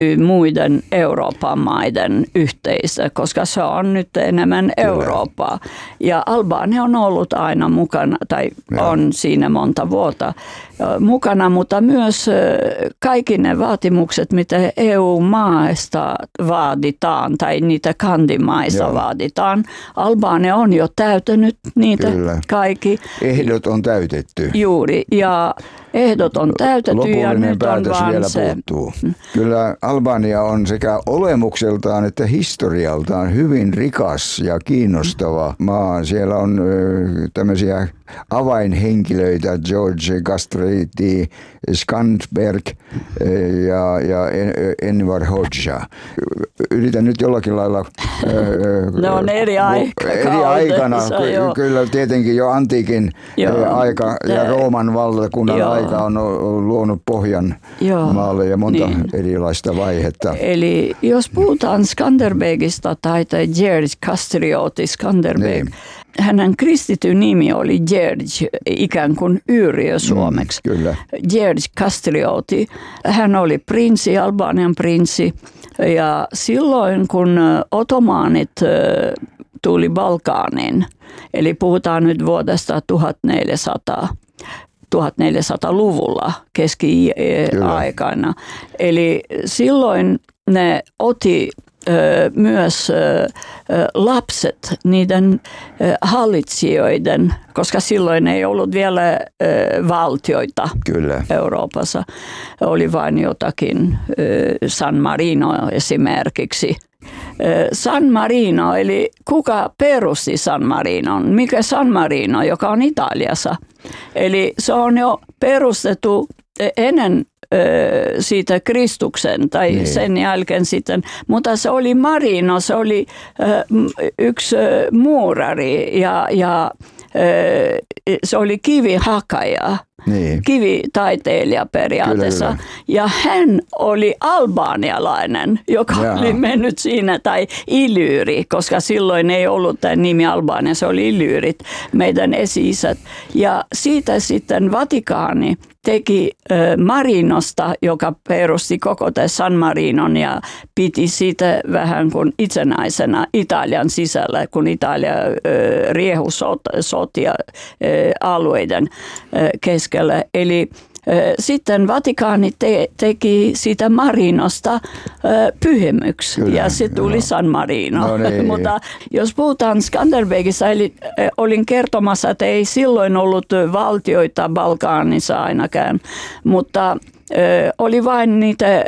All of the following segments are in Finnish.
muiden Euroopan maiden yhteisö, koska se on nyt enemmän Eurooppaa. Ja Albania on ollut aina mukana, tai on siinä monta vuotta mukana, mutta myös kaikki ne vaatimukset, mitä EU-maista vaaditaan, tai niitä kandimaista vaaditaan. Albania on jo täytänyt niitä kaikki. Ehdot on täytetty. Juuri, ja ehdot on täytetty. Lopullinen ja nyt päätös on vaan vielä se puuttuu. Kyllä Albania on sekä olemukseltaan että historialtaan hyvin rikas ja kiinnostava maa. Siellä on tämmöisiä avainhenkilöitä, George Castrati, Skanderberg ja Enver Hoxha. Yritän nyt jollakin lailla... Ne on eri aikana. Kyllä tietenkin jo antiikin aika ja Rooman valtakunnan aika on luonut pohjan maalle ja monta erilaista vaihetta. Eli jos puhutaan Skanderbegista tai George Castrati Skanderbeg, hänen kristityn nimi oli George, ikään kuin Yrjö suomeksi. Kyllä. George Castrati. Hän oli prinssi, Albanian prinssi. Ja silloin kun ottomaanit tuli Balkaniin, eli puhutaan nyt vuodesta 1400-luvulla keski-aikana. Eli silloin ne otti myös lapset niiden hallitsijoiden, koska silloin ei ollut vielä valtioita Euroopassa. Oli vain jotakin San Marino esimerkiksi. San Marino, eli kuka perusti San Marinon? Mikä San Marino, joka on Italiassa? Eli se on jo perustettu ennen siitä Kristuksen tai sen jälkeen sitten, mutta se oli Marino, se oli yksi muurari ja se oli kivihakaja. Kivitaiteilija periaatteessa. Kyllä. Ja hän oli albanialainen, joka oli mennyt siinä, tai Ilyyri, koska silloin ei ollut tämä nimi Albania, se oli Ilyyrit, meidän esi-isät. Ja siitä sitten Vatikaani teki Marinosta, joka perusti koko tämän San Marinon ja piti siitä vähän kuin itsenäisenä Italian sisällä, kun Italia riehui sotia alueiden keskellä. Eli sitten Vatikaani teki siitä Marinosta pyhimyksi ja se tuli San Marino. No niin. Mutta jos puhutaan Skanderbegistä, eli olin kertomassa, että ei silloin ollut valtioita Balkanissa ainakaan, mutta oli vain niitä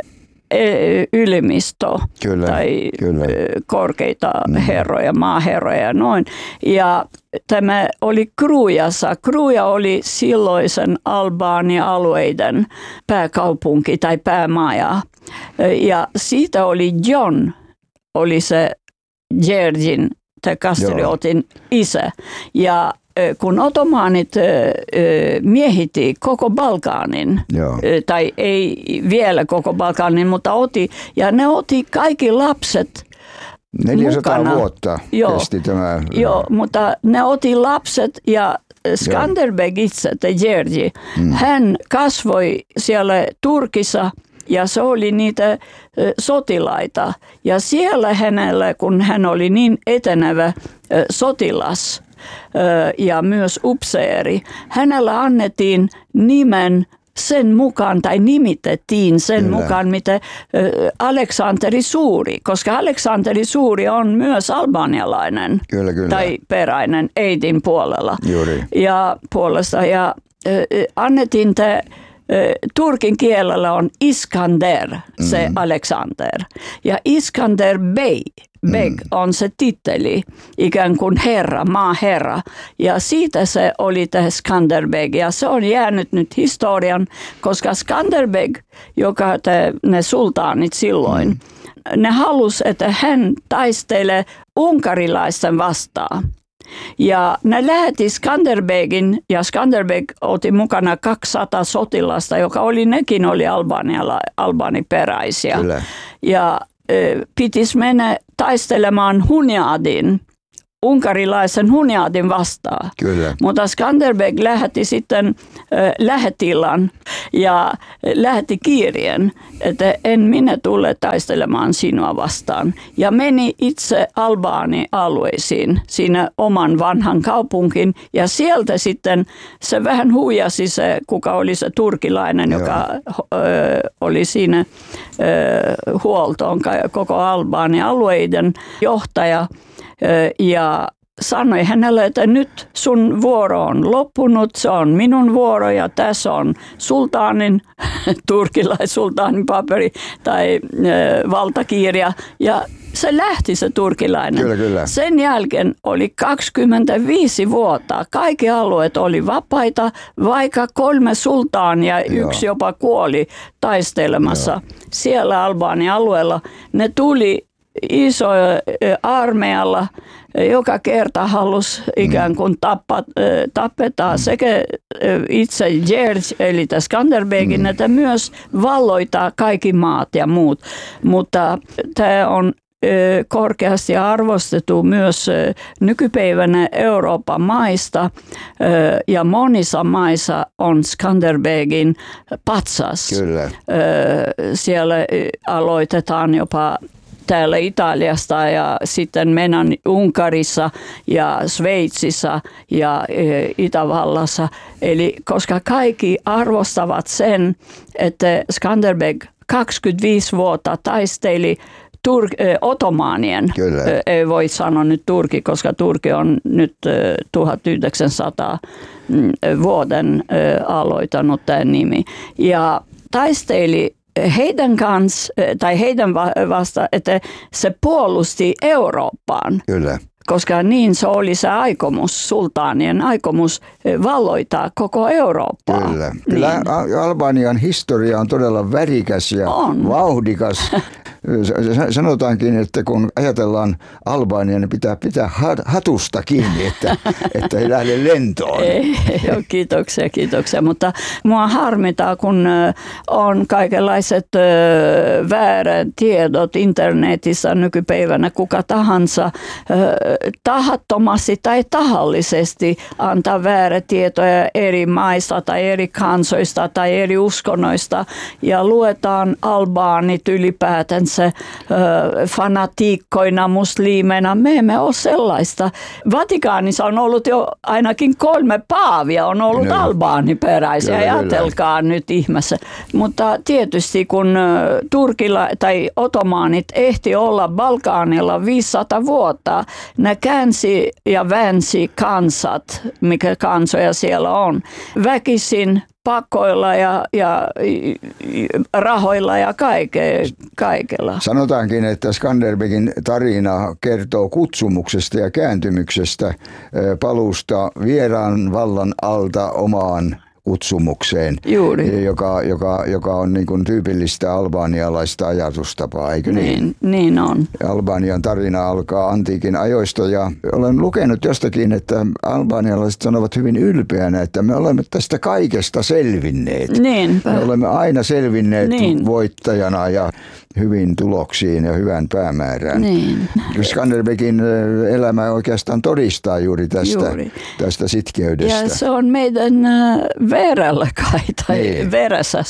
ylimisto tai korkeita herroja, maaherroja ja noin. Ja tämä oli Krujassa. Kruja oli silloisen Albania-alueiden pääkaupunki tai päämaja. Ja siitä oli John, oli se Georgin tai Castriotin isä. Ja kun ottomaanit miehitti koko Balkanin, tai ei vielä koko Balkanin, mutta ja ne otti kaikki lapset 400 mukana. Vuotta kesti tämä. Joo, mutta ne otti lapset ja Skanderbeg itse, Georgi, hän kasvoi siellä Turkissa ja se oli niitä sotilaita. Ja siellä hänellä, kun hän oli niin etenevä sotilas ja myös upseeri, hänellä annettiin nimen sen mukaan, tai nimitettiin sen mukaan, mitä Aleksanteri Suuri, koska Aleksanteri Suuri on myös albanialainen tai peräinen äidin puolella. Ja puolesta. Ja annettiin turkin kielellä on Iskander, se Alexander. Ja Iskander Beg on se titteli, ikään kuin herra, maaherra. Ja siitä se oli tämä Skanderbeg. Ja se on jäänyt nyt historian, koska Skanderbeg, joka ne sultaanit silloin, ne halusi, että hän taistelee unkarilaisten vastaan. Ja ne lähetti Skanderbegin, ja Skanderbeg otti mukana 200 sotilasta, nekin oli albaniperäisiä. Ja pitis mennä taistelemaan Hunyadin unkarilaisen Hunyadin vastaan. Kyllä. Mutta Skanderbeg lähetti sitten lähetilan ja lähetti kirjeen, että en minä tule taistelemaan sinua vastaan. Ja meni itse Albaani-alueisiin siinä oman vanhan kaupunkin ja sieltä sitten se vähän huijasi se, kuka oli se turkilainen, joka oli siinä huoltoon koko Albaani-alueiden johtaja ja sanoi hänelle, että nyt sun vuoro on loppunut, se on minun vuoro ja tässä on sultaanin, turkilaissultaanin paperi tai valtakirja ja se lähti se turkilainen. Kyllä. Sen jälkeen oli 25 vuotta. Kaikki alueet oli vapaita, vaikka 3 sultaania, yksi jopa kuoli taistelemassa. Siellä Albanian alueella ne tuli iso armeijalla, joka kerta halusi ikään kuin tappeta sekä itse George eli Skanderbegin, että myös valloittaa kaikki maat ja muut. Mutta tämä on korkeasti arvostettu myös nykypäivänä Euroopan maista ja monissa maissa on Skanderbegin patsas. Kyllä. Siellä aloitetaan jopa täällä Italiasta ja sitten mennään Unkarissa ja Sveitsissä ja Itävallassa. Eli koska kaikki arvostavat sen, että Skanderbeg 25 vuotta taisteli Ottomaanien, ei voi sanoa nyt Turkki, koska Turkki on nyt 1900 vuoden aloittanut tämä nimi. Ja taisteli heidän kanssa, tai heidän vasta, että se puolusti Eurooppaan. Kyllä. Koska niin se oli se aikomus, sultaanien aikomus valloittaa koko Eurooppaa. Kyllä Albanian historia on todella värikäs ja vauhdikas. Sanotaankin, että kun ajatellaan Albania, niin pitää hatusta kiinni, että ei lähde lentoon. Kiitoksia. Mutta mua harmittaa, kun on kaikenlaiset väärät tiedot internetissä nykypäivänä. Kuka tahansa tahattomasti tai tahallisesti antaa väärät tietoja eri maista tai eri kansoista tai eri uskonnoista ja luetaan albaanit ylipäätänsä fanatiikkoina, muslimeina. Me emme ole sellaista. Vatikaanissa on ollut jo ainakin 3 paavia, on ollut albaaniperäisiä. Ajatelkaa nyt ihmeessä. Mutta tietysti kun Turkilla tai ottomaanit ehti olla Balkanilla 500 vuotta, ne käänsi ja väänsi kansat, mikä kansoja siellä on, väkisin pakoilla ja rahoilla ja kaikella. Sanotaankin, että Skanderbegin tarina kertoo kutsumuksesta ja kääntymyksestä, paluusta vieraan vallan alta omaan kutsumukseen, joka on niin kuin tyypillistä albanialaista ajatustapaa, eikö niin? Niin on. Albanian tarina alkaa antiikin ajoista ja olen lukenut jostakin, että albanialaiset sanovat hyvin ylpeänä, että me olemme tästä kaikesta selvinneet. Niinpä. Me olemme aina selvinneet voittajana ja hyvin tuloksiin ja hyvään päämäärään. Niin. Skanderbegin elämä oikeastaan todistaa juuri tästä sitkeydestä. Ja se on meidän verellä kai, tai veressä.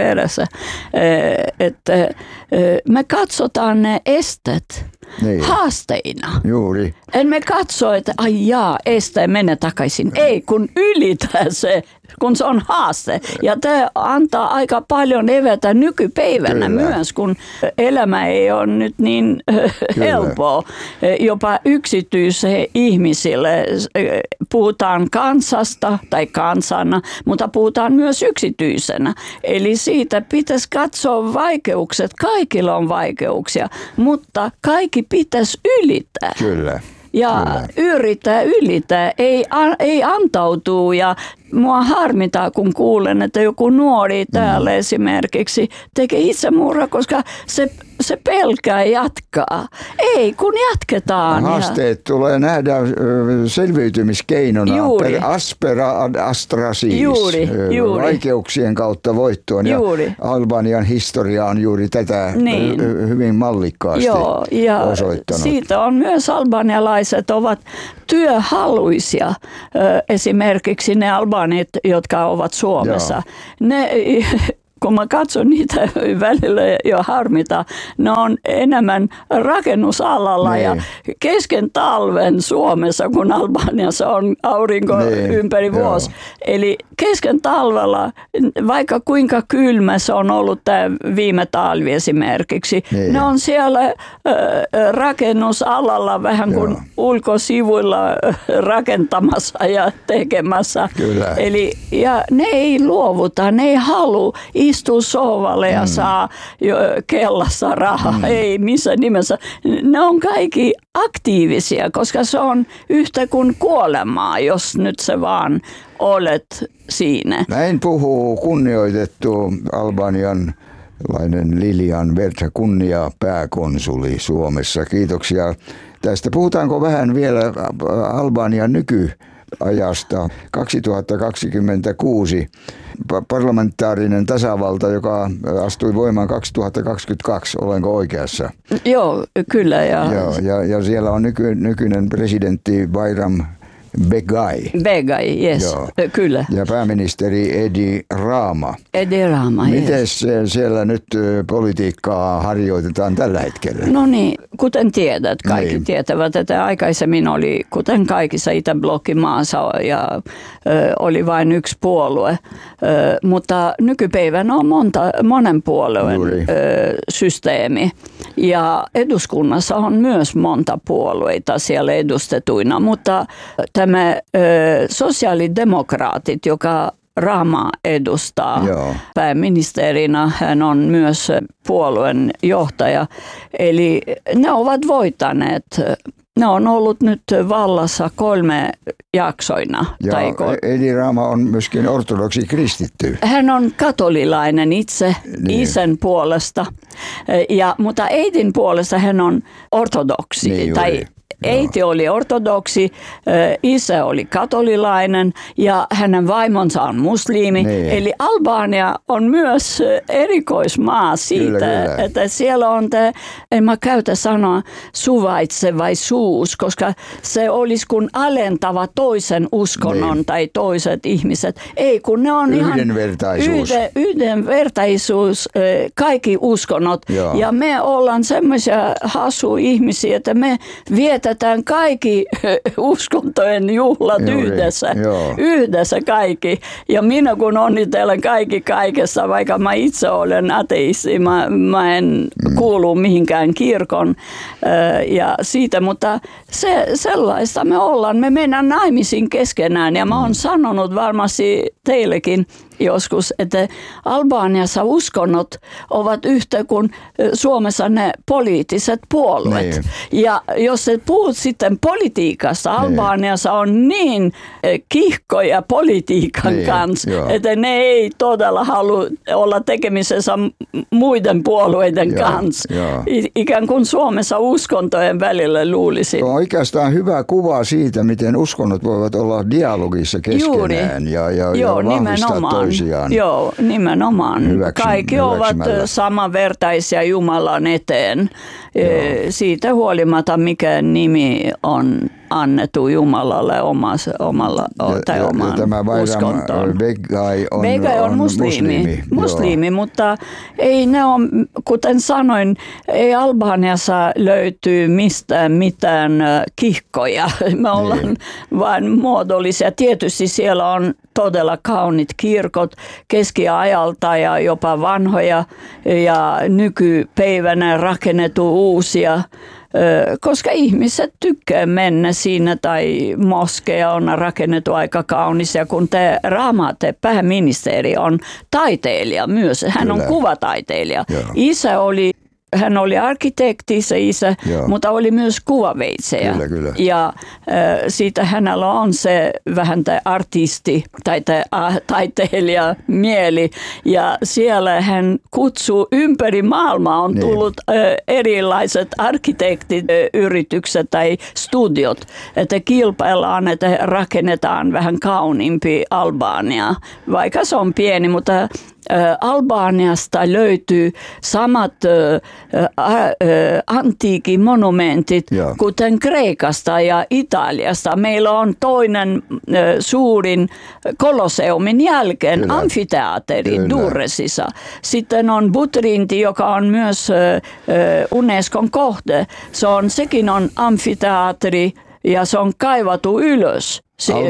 Että me katsotaan ne estet haasteina. Juuri. En me katso, että este mene takaisin. Ei, kun ylitä se, kun se on haaste. Ja tämä antaa aika paljon evätä nykypäivänä myös, kun elämä ei ole nyt niin helppoa. Jopa yksityisille ihmisille puhutaan kansasta tai kansana, mutta puhutaan myös yksityisenä. Eli siitä pitäisi katsoa vaikeukset. Kaikilla on vaikeuksia, mutta kaikki pitäisi ylittää. Kyllä. Ja yrittää, ei antautuu ja mua harmittaa, kun kuulen, että joku nuori täällä esimerkiksi tekee itsemurha, koska se se pelkää jatkaa. Ei, kun jatketaan. Haasteet tulee nähdä selviytymiskeinona per aspera ad astra siis. Juuri. Vaikeuksien kautta voittoon. Juuri. Ja Albanian historia on juuri tätä hyvin mallikkaasti osoittanut. Siitä on myös albanialaiset ovat työhaluisia. Esimerkiksi ne albanit, jotka ovat Suomessa. Ne, kun mä katson niitä välillä jo harmita, ne on enemmän rakennusalalla ja kesken talven Suomessa, kun Albaniassa on aurinko ympäri vuosi. Eli kesken talvella, vaikka kuinka kylmä se on ollut tämä viime talvi esimerkiksi, ne on siellä rakennusalalla vähän kuin ulkosivuilla rakentamassa ja tekemässä. Eli, ja ne ei luovuta, ne ei halua istuu sohvalle ja saa kellassa rahaa. Ei missään nimessä. Ne on kaikki aktiivisia, koska se on yhtä kuin kuolemaa, jos nyt se vaan olet siinä. Näin puhuu kunnioitettu albanianlainen Lilian Verta, kunnia pääkonsuli Suomessa. Kiitoksia tästä. Puhutaanko vähän vielä Albanian nykyajasta 2026? Parlamentaarinen tasavalta, joka astui voimaan 2022, olenko oikeassa? Joo, kyllä. Ja siellä on nykyinen presidentti Bayram Begay. Begay, yes, kyllä. Ja pääministeri Edi Rama. Edi Rama, miten siellä nyt politiikkaa harjoitetaan tällä hetkellä? No niin, kuten tiedät, kaikki tietävät, että aikaisemmin oli, kuten kaikissa Itäblokkin maassa, ja oli vain yksi puolue. Mutta nykypäivänä on monen puolueen systeemi. Ja eduskunnassa on myös monta puolueita siellä edustetuina, mutta tämä sosiaalidemokraatit, joka Rama edustaa pääministerinä, hän on myös puolueen johtaja. Eli ne ovat voittaneet. Ne on ollut nyt vallassa 3 jaksoina. Ja Edi Rama on myöskin ortodoksi kristitty. Hän on katolilainen itse isän puolesta, mutta äidin puolesta hän on ortodoksi. Äiti oli ortodoksi, isä oli katolilainen ja hänen vaimonsa on muslimi. Eli Albania on myös erikoismaa siitä, että siellä on en mä käytä sanoa suvaitsevaisuus, koska se olisi kun alentava toisen uskonnon tai toiset ihmiset. Ei, kun ne on yhdenvertaisuus, kaikki uskonnot. Ja me ollaan semmoisia hassuja ihmisiä, että me vietetään kaikki uskontojen juhlat yhdessä kaikki. Ja minä kun onnitellen kaikki kaikessa, vaikka mä itse olen ateisti, mä en kuulu mihinkään kirkon ja siitä, mutta sellaista me ollaan. Me mennään naimisiin keskenään ja mä oon sanonut varmasti teillekin joskus, että Albaniassa uskonnot ovat yhtä kuin Suomessa ne poliittiset puolueet. Ja jos se puhut sitten politiikasta, Albaniassa on niin kiihkoja politiikan kanssa, että ne ei todella halua olla tekemisessä muiden puolueiden kanssa. Ikään kuin Suomessa uskontojen välillä luulisi. On oikeastaan hyvä kuva siitä, miten uskonnot voivat olla dialogissa keskenään ja vahvistaa toisiaan. Joo, nimenomaan. Kaikki ovat samanvertaisia Jumalan eteen. Siitä huolimatta, mikä nimi on annettu Jumalalle oman uskontoon. Begay on muslimi, mutta ei ne on, kuten sanoin, ei Albaniassa löytyy mistään mitään kihkoja. Me ollaan vain muodollisia. Tietysti siellä on todella kaunit kirkot keskiajalta ja jopa vanhoja ja nykypäivänä rakennettu uusia, koska ihmiset tykkää mennä siinä tai moskeja on rakennettu aika kaunis ja kun pääministeri on taiteilija myös, hän on kuvataiteilija. Isä oli hän oli arkkitehti se isä, mutta oli myös kuvaveitsejä. Kyllä. Ja siitä hänellä on se vähän artisti tai taiteilija mieli. Ja siellä hän kutsuu ympäri maailmaa on tullut erilaiset arkkitehtiyritykset tai studiot, että kilpaillaan, että rakennetaan vähän kauniimpi Albania, vaikka se on pieni, mutta Albaniasta löytyy samat antiikin monumentit, kuten Kreikasta ja Italiasta. Meillä on toinen suurin Kolosseumin jälkeen amfiteatteri Durresissa. Sitten on Butrinti, joka on myös Unescon kohde. Sekin on amfiteatteri ja se on kaivattu ylös.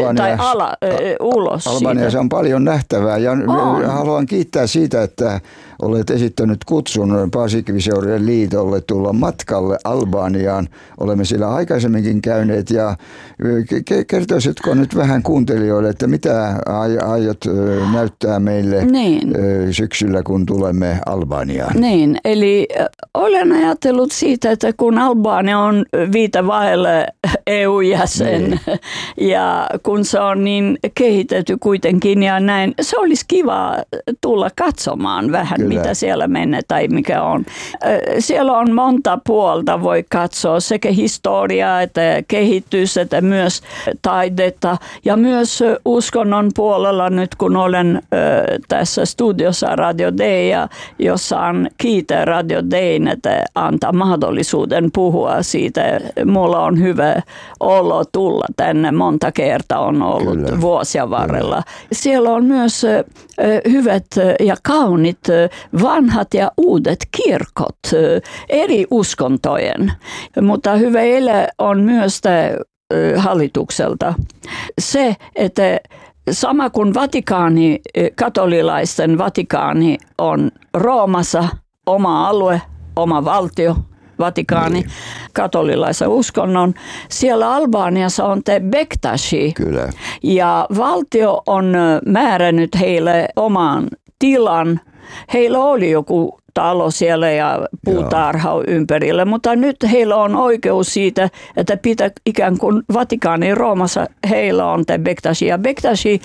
Ulos. Albaniassa on paljon nähtävää ja haluan kiittää siitä, että olet esittänyt kutsun Paasikiviseurien liitolle tulla matkalle Albaniaan. Olemme siellä aikaisemminkin käyneet ja kertoisitko nyt vähän kuuntelijoille, että mitä aiot näyttää meille syksyllä, kun tulemme Albaniaan? Niin, eli olen ajatellut siitä, että kun Albania on viitevaille EU-jäsen ja kun se on niin kehitetty kuitenkin ja näin, se olisi kiva tulla katsomaan vähän, mitä siellä menee tai mikä on. Siellä on monta puolta, voi katsoa sekä historiaa, että kehitys, että myös taidetta ja myös uskonnon puolella nyt kun olen tässä studiossa Radio Day, jossa on kiitä Radio Dayn, että antaa mahdollisuuden puhua siitä. Mulla on hyvä olo tulla tänne, monta kertaa on ollut vuosia varrella. Siellä on myös hyvät ja kaunit vanhat ja uudet kirkot eri uskontojen, mutta hyvä ele on myös hallitukselta se, että sama kuin Vatikaani, katolilaisten Vatikaani on Roomassa oma alue, oma valtio, Vatikaani, katolilaisen uskonnon. Siellä Albaniassa on Bektashi. Kyllä. Ja valtio on määrännyt heille oman tilan. Heillä oli joku talo siellä ja puutarha ympärillä, mutta nyt heillä on oikeus siitä, että pitää ikään kuin Vatikaanin Roomassa heillä on Bektashi. Ja Bektashi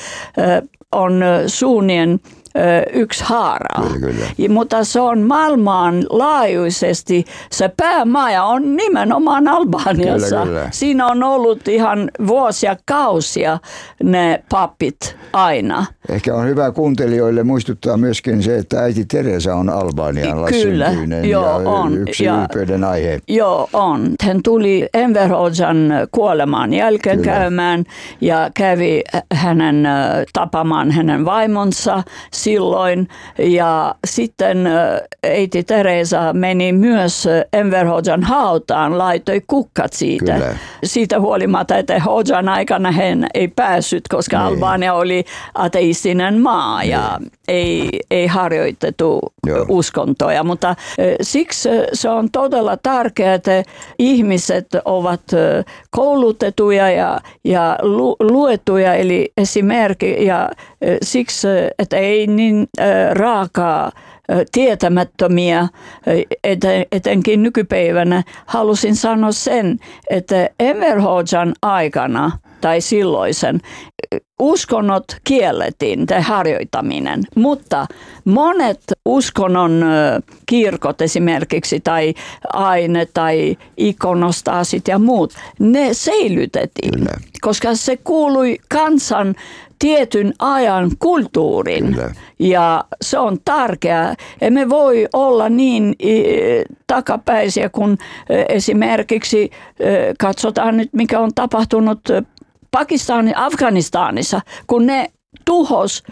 on suunnien yksi haara. Mutta se on maailmanlaajuisesti, se päämaja on nimenomaan Albaniassa. Kyllä. Siinä on ollut ihan vuosia kausia ne papit aina. Ehkä on hyvä kuuntelijoille muistuttaa myöskin se, että äiti Teresa on Albanialla syntyinen ja yksi ylpeyden aihe. Joo, on. Hän tuli Enver Hoxhan kuoleman jälkeen käymään ja kävi hänen tapamaan hänen vaimonsa silloin. Ja sitten äiti Teresa meni myös Enver Hoxhan hautaan, laitoi kukkat siitä. Kyllä. Siitä huolimatta, että Hoxhan aikana hän ei päässyt, koska Albania oli ateistinen maa ja ei harjoitettu uskontoja, mutta siksi se on todella tärkeää, että ihmiset ovat koulutettuja ja luettuja, eli esimerkiksi ja siksi, että ei niin raakaa tietämättömiä, etenkin nykypäivänä, halusin sanoa sen, että Enver Hoxhan aikana tai silloisen uskonnot kiellettiin tai harjoittaminen, mutta monet uskonnon kirkot esimerkiksi tai aine tai ikonostaasit ja muut, ne säilytettiin, koska se kuului kansan tietyn ajan kulttuurin. Ja se on tärkeää. Emme voi olla niin takapäisiä, kun esimerkiksi katsotaan nyt, mikä on tapahtunut Pakistanin, Afganistanissa, kun ne tuhos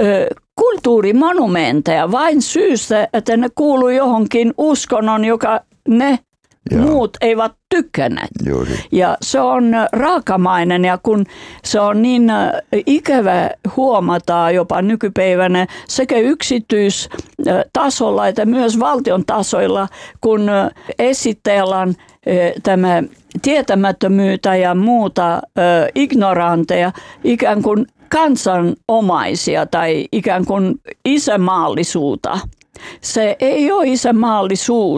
kulttuurimonumentteja vain syystä, että ne kuuluu johonkin uskonnon, joka ne muut eivät tykkäneet. Ja se on raakamainen ja kun se on niin ikävä huomata jopa nykypäivänä sekä yksityistasolla että myös valtion tasoilla, kun esitellään tämä tietämättömyyttä ja muuta ignoranteja ikään kuin kansanomaisia tai ikään kuin isämaallisuutta. Se ei ole isämaallisuus,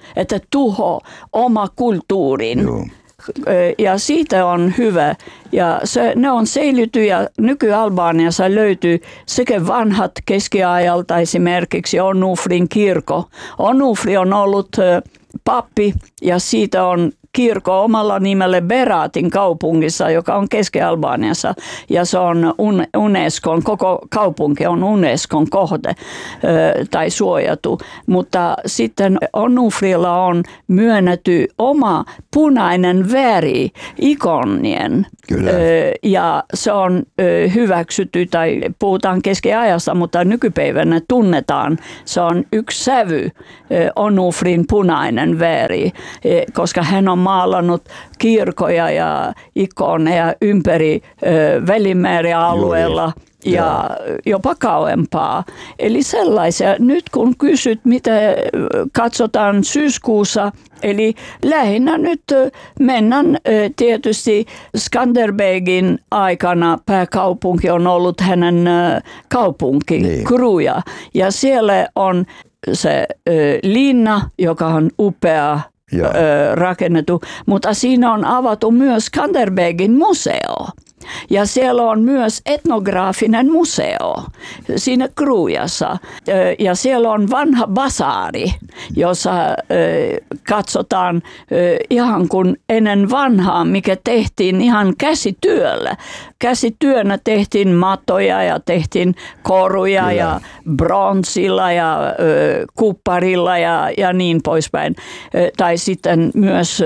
että tuho oma kulttuurin. Joo. Ja siitä on hyvä. Ja ne on säilytty ja nyky-Albaniassa löytyy sekä vanhat keskiajalta esimerkiksi Onufrin kirkko. Onufri on ollut pappi ja siitä on kirkko omalla nimellä Beratin kaupungissa, joka on Keski-Albaniassa. Ja se on Unescon, koko kaupunki on Unescon kohde tai suojattu. Mutta sitten Onufrilla on myönnetty oma punainen väri ikonien. Kyllä. Ja se on hyväksytty, tai puhutaan keskiajasta, mutta nykypäivänä tunnetaan. Se on yksi sävy, Onufrin punainen väri, koska hän on maalannut kirkkoja ja ikoneja ympäri Välimeren alueella. Ja jopa kauempaa. Eli sellaisia. Nyt kun kysyt, mitä katsotaan syyskuussa, eli lähinnä nyt mennään tietysti Skanderbegin aikana pääkaupunki on ollut hänen kaupunki, niin. Kruja. Ja siellä on se linna, joka on upea rakennettu, mutta siinä on avattu myös Skanderbegin museo. Ja siellä on myös etnograafinen museo siinä Krujassa. Ja siellä on vanha basaari, jossa katsotaan ihan kuin ennen vanhaa, mikä tehtiin ihan käsityöllä. Käsityönä tehtiin mattoja ja tehtiin koruja. Kyllä. Ja bronssilla ja kupparilla ja niin poispäin. Tai sitten myös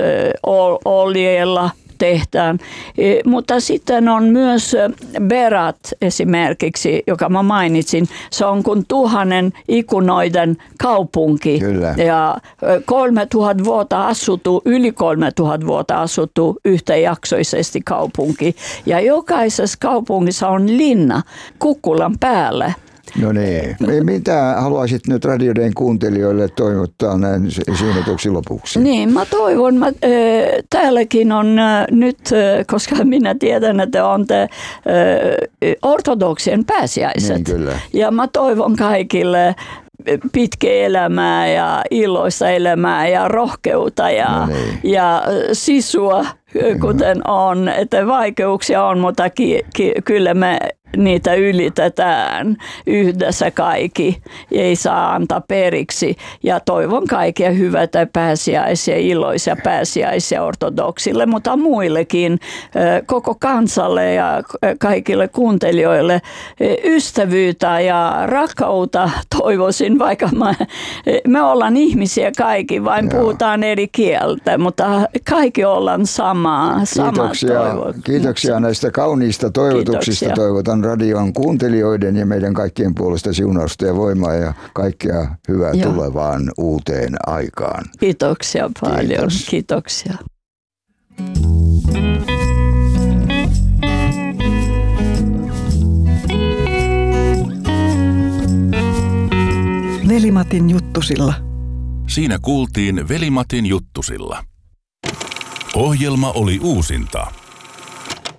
oljella tehdään. Mutta sitten on myös Berat esimerkiksi, joka mä mainitsin. Se on kuin 1000 ikunoiden kaupunki. Kyllä. Ja 3000 vuotta asuttu, yli 3000 vuotta asuttu yhtäjaksoisesti kaupunki. Ja jokaisessa kaupungissa on linna kukkulan päällä. No niin. Mitä haluaisit nyt radioiden kuuntelijoille toivottaa näin siunatuksi lopuksi? Niin, mä toivon, täälläkin on nyt, koska minä tiedän, että on ortodoksien pääsiäiset. Niin, kyllä. Ja mä toivon kaikille pitkä elämää ja iloista elämää ja rohkeutta ja sisua, kuten on. Että vaikeuksia on, mutta kyllä me niitä ylitetään yhdessä kaikki. Ei saa antaa periksi. Ja toivon kaikkia hyvätä pääsiäisiä, iloisia pääsiäisiä ortodoksille, mutta muillekin, koko kansalle ja kaikille kuuntelijoille ystävyyttä ja rakkautta toivoisin, vaikka me ollaan ihmisiä kaikki, vain puhutaan eri kieltä, mutta kaikki ollaan samaa. Kiitoksia näistä kauniista toivotuksista. Kiitoksia. Toivotan radion kuuntelijoiden ja meidän kaikkien puolesta siunausta ja voimaa ja kaikkea hyvää tulevaan uuteen aikaan. Kiitoksia paljon. Kiitoksia. Veli-Matin juttusilla. Siinä kuultiin Veli-Matin juttusilla. Ohjelma oli uusinta.